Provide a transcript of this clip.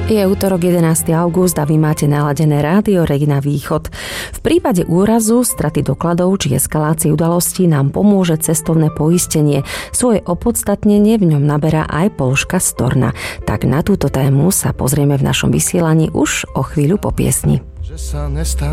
Je utorok 11. august a vy máte naladené Rádio Regina Východ. V prípade úrazu, straty dokladov či eskalácie udalostí nám pomôže cestovné poistenie. Svoje opodstatnenie v ňom naberá aj položka Storna. Tak na túto tému sa pozrieme v našom vysielaní už o chvíľu po piesni.